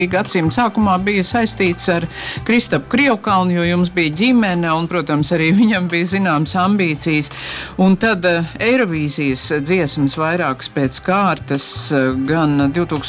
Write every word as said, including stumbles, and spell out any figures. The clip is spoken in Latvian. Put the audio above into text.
gadsimta sākumā bija saistīts ar Kristapu Krievkalnu, jo jums bija ģimene un, protams, arī viņam bija zināmas ambīcijas. Un tad Eirovīzijas dziesmas vairākas pēc kārtas gan divtūkstoš